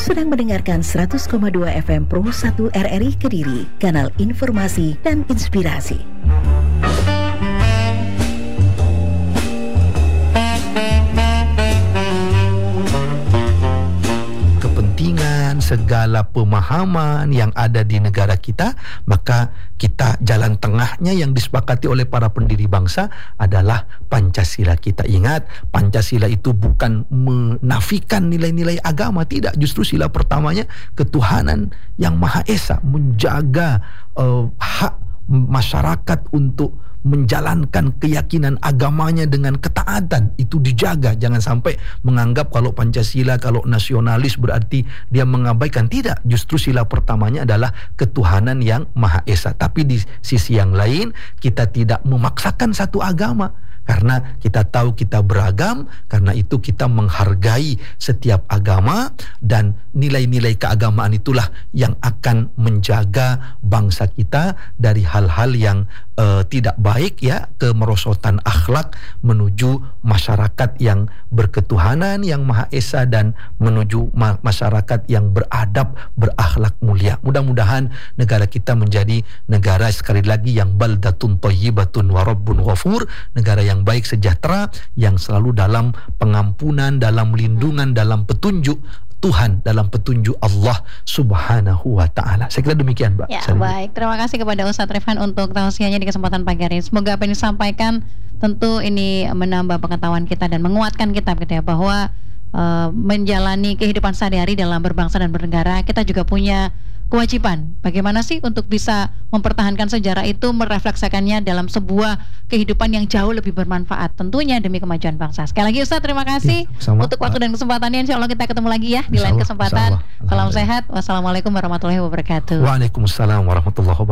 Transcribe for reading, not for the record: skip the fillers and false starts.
sedang mendengarkan 100,2 FM Pro 1 RRI Kediri, kanal informasi dan inspirasi. Segala pemahaman yang ada di negara kita, maka kita jalan tengahnya yang disepakati oleh para pendiri bangsa adalah Pancasila. Kita ingat, Pancasila itu bukan menafikan nilai-nilai agama, tidak. Justru sila pertamanya ketuhanan yang Maha Esa, menjaga hak masyarakat untuk menjalankan keyakinan agamanya dengan ketaatan, itu dijaga. Jangan sampai menganggap kalau Pancasila, kalau nasionalis berarti dia mengabaikan. Tidak, justru sila pertamanya adalah ketuhanan yang Maha Esa. Tapi di sisi yang lain, kita tidak memaksakan satu agama, karena kita tahu kita beragam. Karena itu kita menghargai setiap agama, dan nilai-nilai keagamaan itulah yang akan menjaga bangsa kita dari hal-hal yang tidak baik, ya, kemerosotan akhlak menuju masyarakat yang berketuhanan yang Maha Esa dan menuju masyarakat yang beradab, berakhlak mulia. Mudah-mudahan negara kita menjadi negara, sekali lagi, yang baldatun thayyibatun wa rabbun ghafur, negara yang baik, sejahtera, yang selalu dalam pengampunan, dalam lindungan, dalam petunjuk Tuhan, dalam petunjuk Allah Subhanahu wa ta'ala. Saya kira demikian, Mbak. Ya, baik. Terima kasih kepada Ustadz Rifan untuk tausiahnya di kesempatan pagi hari ini. Semoga apa yang disampaikan tentu ini menambah pengetahuan kita dan menguatkan kita, gitu ya, bahwa menjalani kehidupan sehari-hari dalam berbangsa dan bernegara, kita juga punya kewajiban. Bagaimana sih untuk bisa mempertahankan sejarah itu, merefleksikannya dalam sebuah kehidupan yang jauh lebih bermanfaat, tentunya demi kemajuan bangsa. Sekali lagi Ustadz, terima kasih untuk waktu dan kesempatannya. Insya Allah kita ketemu lagi ya di lain kesempatan. Salam sehat. Wassalamualaikum warahmatullahi wabarakatuh. Waalaikumsalam warahmatullahi wabarakatuh.